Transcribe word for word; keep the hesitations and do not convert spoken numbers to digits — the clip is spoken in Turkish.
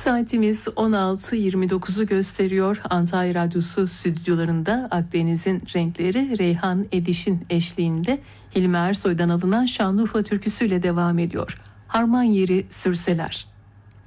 Saatimiz on altı yirmi dokuzu gösteriyor. Antalya Radyosu stüdyolarında Akdeniz'in renkleri Reyhan Ediş'in eşliğinde Hilmi Ersoy'dan alınan Şanlıurfa türküsüyle devam ediyor. Harman yeri sürseler.